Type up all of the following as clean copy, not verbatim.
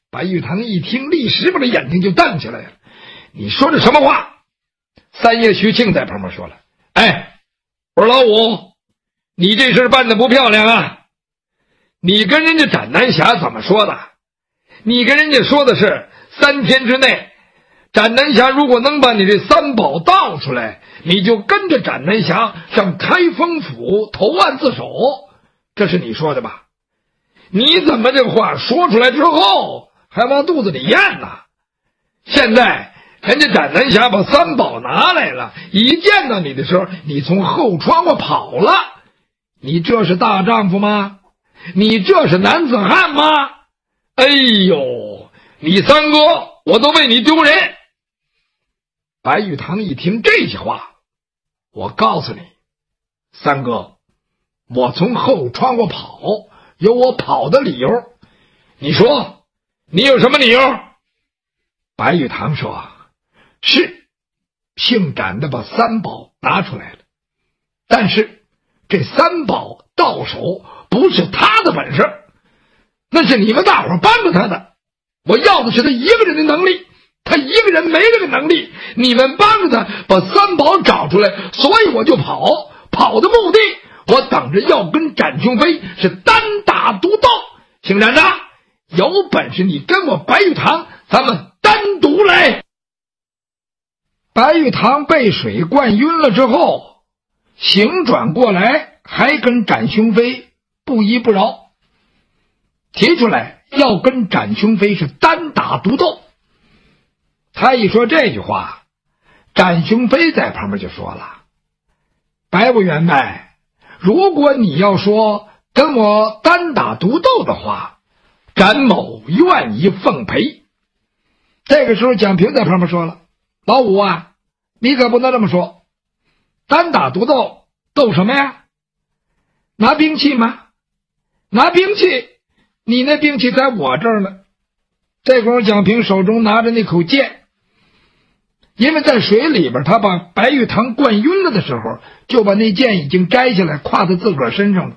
白玉堂一听，立时把这眼睛就瞪起来了。你说这什么话？三爷徐庆在旁边说了，我说老五，你这事办得不漂亮啊！你跟人家斩南侠怎么说的？你跟人家说的是3天之内，斩南侠如果能把你这3宝盗出来，你就跟着斩南侠上开封府投案自首，这是你说的吧？你怎么这话说出来之后还往肚子里咽呢？现在人家斩南侠把3宝拿来了，一见到你的时候，你从后窗户跑了，你这是大丈夫吗？你这是男子汉吗？哎呦，你三哥我都为你丢人！白玉堂一听这些话，我告诉你，三哥，我从后窗户跑有我跑的理由，你说你有什么理由？白玉堂说，是姓展的把3宝拿出来了，但是这3宝到手不是他的本事，那是你们大伙帮着他的，我要的是他一个人的能力，他一个人没这个能力，你们帮着他把3宝找出来，所以我就跑的目的，我等着要跟展雄飞是单打独斗。姓展的，有本事你跟我白玉堂咱们单独来。白玉堂被水灌晕了之后，醒转过来，还跟展雄飞不依不饶，提出来要跟展雄飞是单打独斗。他一说这句话，展雄飞在旁边就说了，白不员外，如果你要说跟我单打独斗的话，展某愿意奉陪。这个时候蒋平在旁边说了，老五啊，你可不能这么说，单打独斗斗什么呀？拿兵器吗？拿兵器，你那兵器在我这儿呢。这会儿蒋平手中拿着那口剑，因为在水里边他把白玉堂灌晕了的时候，就把那剑已经摘下来挎在自个儿身上了。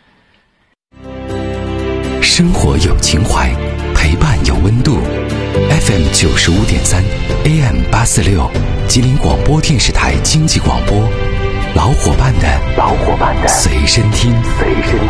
生活有情怀，陪伴有温度。FM 95.3 AM 846吉林广播电视台经济广播，老伙伴的随身听。